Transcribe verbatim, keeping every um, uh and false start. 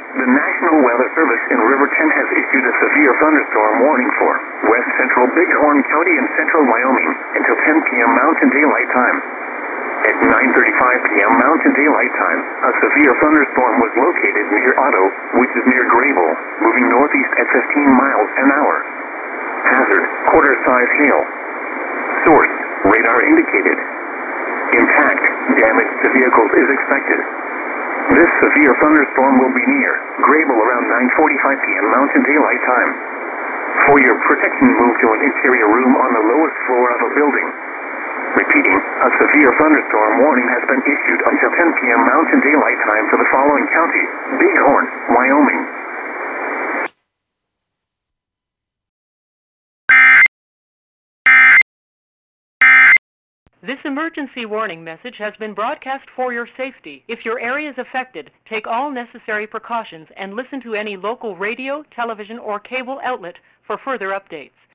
The National Weather Service in Riverton has issued a severe thunderstorm warning for west central Bighorn County and central Wyoming until ten p.m. Mountain Daylight Time. At nine thirty-five p.m. Mountain Daylight Time, a severe thunderstorm was located near Otto, which is near Grable, moving northeast at fifteen miles an hour. Hazard, quarter-size hail. Source, radar indicated. Impact, damage to vehicles is expected. This severe thunderstorm will be near Grable around nine forty-five p.m. Mountain Daylight Time. For your protection, move to an interior room on the lowest floor of a building. Repeating, a severe thunderstorm warning has been issued until ten p.m. Mountain Daylight Time for the following counties: Bighorn, Wyoming. This emergency warning message has been broadcast for your safety. If your area is affected, take all necessary precautions and listen to any local radio, television, or cable outlet for further updates.